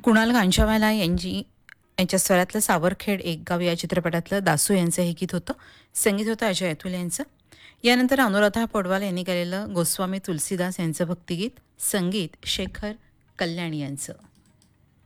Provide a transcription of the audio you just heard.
कुणाल गांजावाला यांच्या स्वरातलं सावरखेड एक गाव या चित्रपटातलं दासू यांचं हे गीत होतं. संगीत होतं अजय अतुल यांचं. यानंतर अनुराधा पौडवाल यांनी गायलेलं गोस्वामी तुलसीदास यांचं भक्तिगीत, संगीत शेखर कल्याणी यांचं.